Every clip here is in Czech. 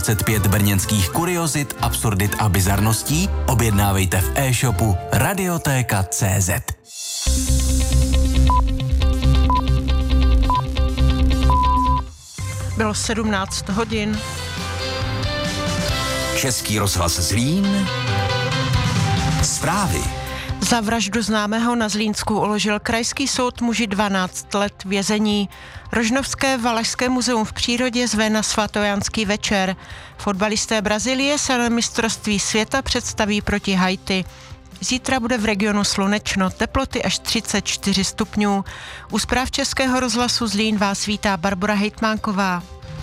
25 brněnských kuriozit, absurdit a bizarností objednávejte v e-shopu Radiotéka.cz. Bylo 17 hodin. Český rozhlas Zlín. Zprávy. Za vraždu známého na Zlínsku uložil krajský soud muži 12 let vězení. Rožnovské Valašské muzeum v přírodě zve na svatojanský večer. Fotbalisté Brazílie se na mistrovství světa představí proti Haiti. Zítra bude v regionu slunečno, teploty až 34 stupňů. U zpráv Českého rozhlasu Zlín vás vítá Barbora Hejtmánková.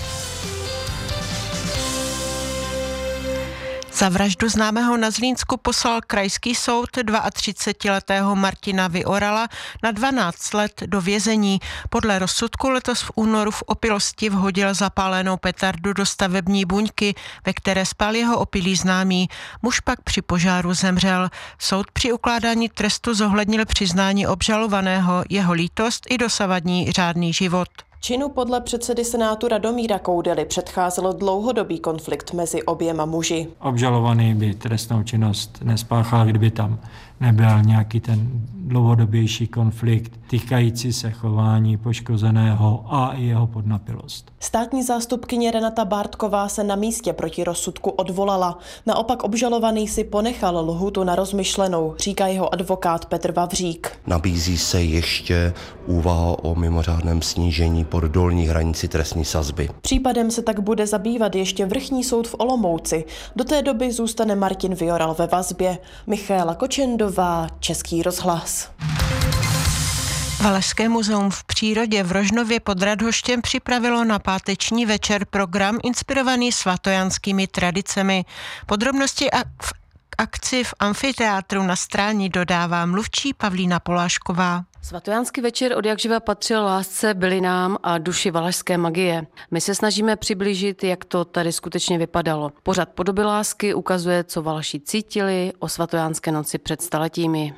Za vraždu známého na Zlínsku poslal krajský soud 32letého Martina Viorala na 12 let do vězení. Podle rozsudku letos v únoru v opilosti vhodil zapálenou petardu do stavební buňky, ve které spal jeho opilý známý. Muž pak při požáru zemřel. Soud při ukládání trestu zohlednil přiznání obžalovaného, jeho lítost i dosavadní řádný život. Činu podle předsedy Senátu Radomíra Koudely předcházelo dlouhodobý konflikt mezi oběma muži. Obžalovaný by trestnou činnost nespáchal, kdyby tam nebyl nějaký ten dlouhodobější konflikt týkající se chování poškozeného a i jeho podnapilost. Státní zástupkyně Renata Bártková se na místě proti rozsudku odvolala. Naopak obžalovaný si ponechal lhůtu na rozmyšlenou, říká jeho advokát Petr Vavřík. Nabízí se ještě úvaha o mimořádném snížení pod dolní hranici trestní sazby. Případem se tak bude zabývat ještě vrchní soud v Olomouci. Do té doby zůstane Martin Vioral ve vazbě. Michaela Kočendová, Český rozhlas. Valašské muzeum v přírodě v Rožnově pod Radhoštěm připravilo na páteční večer program inspirovaný svatojanskými tradicemi. Podrobnosti v akci v amfiteátru na Stráni dodává mluvčí Pavlína Polášková. Svatojanský večer odjakživa patřil lásce, bylinám a duši valašské magie. My se snažíme přiblížit, jak to tady skutečně vypadalo. Pořad Podoby lásky ukazuje, co Valaši cítili o svatojanské noci před staletími.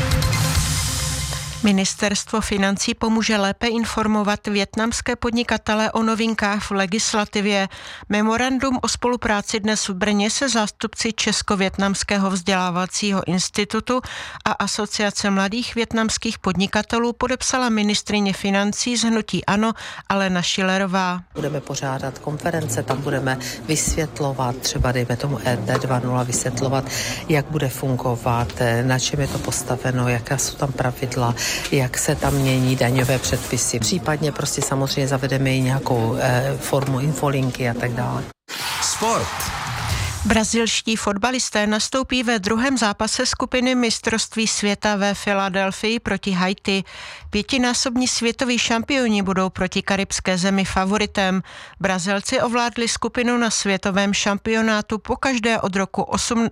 Ministerstvo financí pomůže lépe informovat vietnamské podnikatele o novinkách v legislativě. Memorandum o spolupráci dnes v Brně se zástupci Česko-vietnamského vzdělávacího institutu a Asociace mladých vietnamských podnikatelů podepsala ministryně financí z hnutí ANO Alena Schillerová. Budeme pořádat konference, tam budeme vysvětlovat, třeba dejme tomu ET 2.0, vysvětlovat, jak bude fungovat, na čem je to postaveno, jaká jsou tam pravidla, jak se tam mění daňové předpisy. Případně prostě samozřejmě zavedeme i nějakou formu infolinky a tak dále. Sport. Brazilští fotbalisté nastoupí ve druhém zápase skupiny mistrovství světa ve Filadelfii proti Haiti. 5násobní světoví šampioni budou proti karibské zemi favoritem. Brazilci ovládli skupinu na světovém šampionátu pokaždé od roku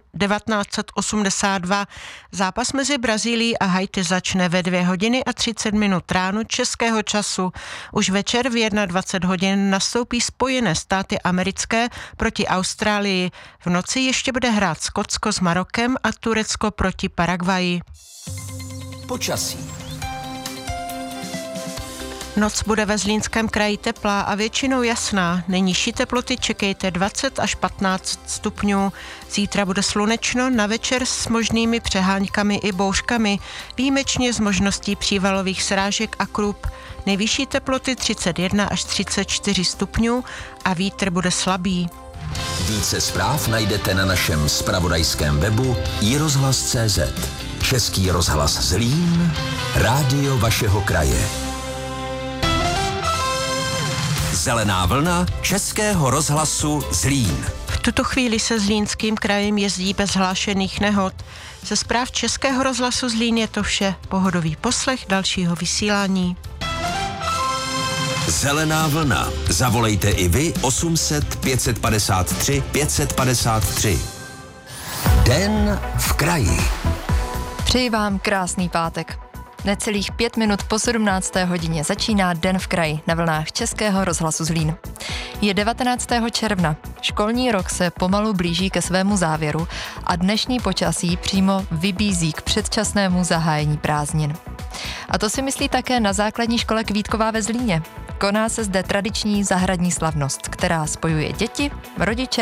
1982. Zápas mezi Brazílií a Haiti začne ve 2:30 ráno českého času. Už večer v 21 hodin nastoupí Spojené státy americké proti Austrálii. V noci ještě bude hrát Skotsko s Marokem a Turecko proti Paraguayi. Počasí. Noc bude ve Zlínském kraji teplá a většinou jasná. Nejnižší teploty čekejte 20 až 15 stupňů. Zítra bude slunečno, na večer s možnými přeháňkami i bouřkami, výjimečně s možností přívalových srážek a krup. Nejvyšší teploty 31 až 34 stupňů a vítr bude slabý. Více zpráv najdete na našem zpravodajském webu iRozhlas.cz. Český rozhlas Zlín, rádio vašeho kraje. Zelená vlna Českého rozhlasu Zlín. V tuto chvíli se Zlínským krajem jezdí bez hlášených nehod. Ze zpráv Českého rozhlasu Zlín je to vše. Pohodový poslech dalšího vysílání. Zelená vlna. Zavolejte i vy 800 553 553. Den v kraji. Přeji vám krásný pátek. Necelých 5 minut po 17. hodině začíná Den v kraji na vlnách Českého rozhlasu Zlín. Je 19. června. Školní rok se pomalu blíží ke svému závěru a dnešní počasí přímo vybízí k předčasnému zahájení prázdnin. A to si myslí také na základní škole Kvítková ve Zlíně. Koná se zde tradiční zahradní slavnost, která spojuje děti, rodiče